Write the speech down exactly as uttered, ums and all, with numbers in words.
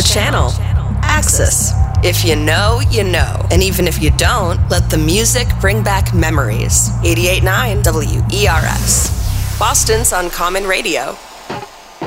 channel. Axis. If you know, you know. And even if you don't, let the music bring back memories. eighty-eight point nine W E R S. Boston's Uncommon Radio.